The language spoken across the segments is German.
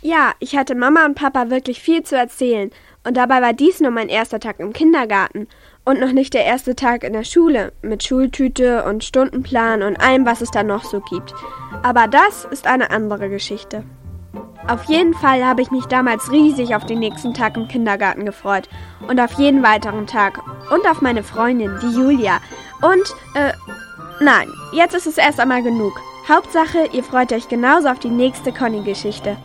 Ja, ich hatte Mama und Papa wirklich viel zu erzählen. Und dabei war dies nur mein erster Tag im Kindergarten. Und noch nicht der erste Tag in der Schule, mit Schultüte und Stundenplan und allem, was es da noch so gibt. Aber das ist eine andere Geschichte. Auf jeden Fall habe ich mich damals riesig auf den nächsten Tag im Kindergarten gefreut. Und auf jeden weiteren Tag. Und auf meine Freundin, die Julia. Und, nein, jetzt ist es erst einmal genug. Hauptsache, ihr freut euch genauso auf die nächste Conny-Geschichte.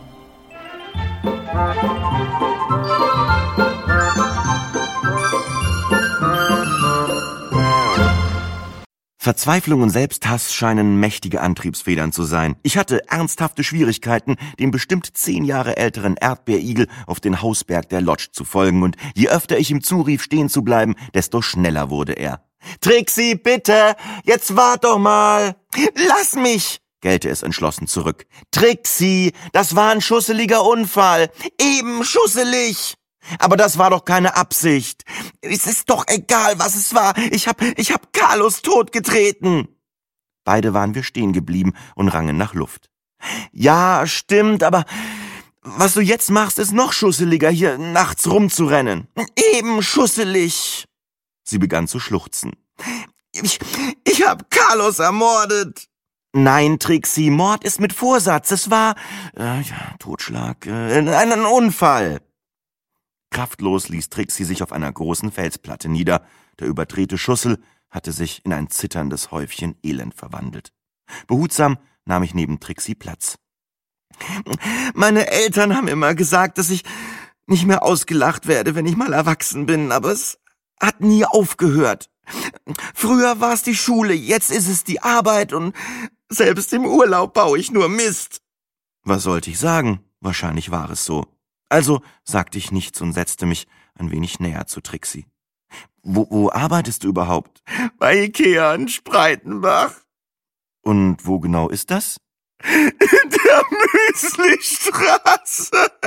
Verzweiflung und Selbsthass scheinen mächtige Antriebsfedern zu sein. Ich hatte ernsthafte Schwierigkeiten, dem bestimmt 10 Jahre älteren Erdbeerigel auf den Hausberg der Lodge zu folgen, und je öfter ich ihm zurief, stehen zu bleiben, desto schneller wurde er. »Trixie, bitte! Jetzt wart doch mal! Lass mich!« gellte es entschlossen zurück. »Trixie, das war ein schusseliger Unfall! Eben schusselig! Aber das war doch keine Absicht. Es ist doch egal, was es war. Ich hab Carlos totgetreten.« Beide waren wir stehen geblieben und rangen nach Luft. »Ja, stimmt, aber was du jetzt machst, ist noch schusseliger, hier nachts rumzurennen. Eben schusselig.« Sie begann zu schluchzen. Ich hab Carlos ermordet.« »Nein, Trixie, Mord ist mit Vorsatz. Es war, Totschlag, ein Unfall.« Kraftlos ließ Trixie sich auf einer großen Felsplatte nieder. Der überdrehte Schussel hatte sich in ein zitterndes Häufchen Elend verwandelt. Behutsam nahm ich neben Trixie Platz. »Meine Eltern haben immer gesagt, dass ich nicht mehr ausgelacht werde, wenn ich mal erwachsen bin, aber es hat nie aufgehört. Früher war es die Schule, jetzt ist es die Arbeit und selbst im Urlaub baue ich nur Mist.« Was sollte ich sagen? Wahrscheinlich war es so. Also sagte ich nichts und setzte mich ein wenig näher zu Trixie. Wo arbeitest du überhaupt? »Bei Ikea in Spreitenbach.« »Und wo genau ist das?« »In der Müslistraße.«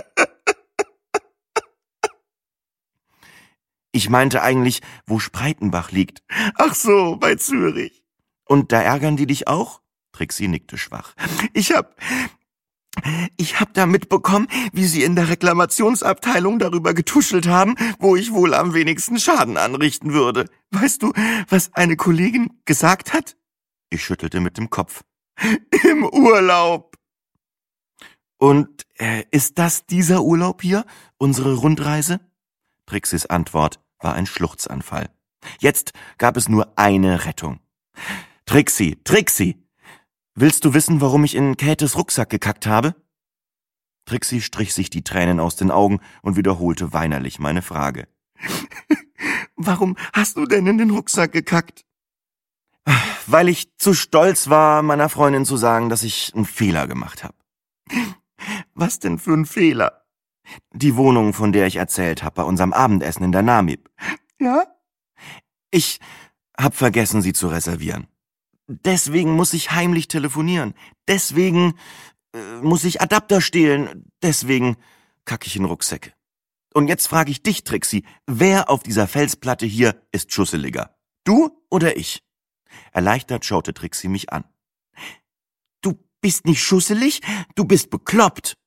»Ich meinte eigentlich, wo Spreitenbach liegt.« »Ach so, bei Zürich.« »Und da ärgern die dich auch?« Trixie nickte schwach. Ich hab da mitbekommen, wie sie in der Reklamationsabteilung darüber getuschelt haben, wo ich wohl am wenigsten Schaden anrichten würde. Weißt du, was eine Kollegin gesagt hat?« Ich schüttelte mit dem Kopf. »Im Urlaub.« »Und ist das dieser Urlaub hier, unsere Rundreise?« Trixies Antwort war ein Schluchzanfall. Jetzt gab es nur eine Rettung. »Trixie, willst du wissen, warum ich in Käthes Rucksack gekackt habe?« Trixie strich sich die Tränen aus den Augen und wiederholte weinerlich meine Frage. »Warum hast du denn in den Rucksack gekackt?« »Weil ich zu stolz war, meiner Freundin zu sagen, dass ich einen Fehler gemacht habe.« »Was denn für ein Fehler?« »Die Wohnung, von der ich erzählt habe, bei unserem Abendessen in der Namib.« »Ja?« »Ich hab vergessen, sie zu reservieren. Deswegen muss ich heimlich telefonieren. Deswegen muss ich Adapter stehlen. Deswegen kacke ich in Rucksäcke. Und jetzt frage ich dich, Trixie, wer auf dieser Felsplatte hier ist schusseliger? Du oder ich?« Erleichtert schaute Trixie mich an. »Du bist nicht schusselig, du bist bekloppt.«